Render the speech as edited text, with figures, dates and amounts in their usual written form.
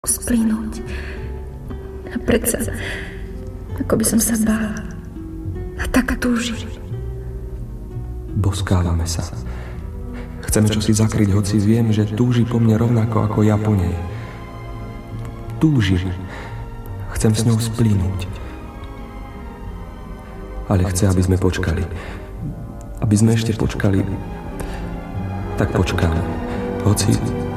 splínuť. A predsa, ako by som sa bála. A tak túži. Boskávame sa. Chceme čosi zakryť, hoci viem, že túži po mne rovnako ako ja po nej. Túži. Chcem s ňou splínuť. Ale chce, aby sme počkali. Aby sme ešte počkali. Tak počkáme. Hoci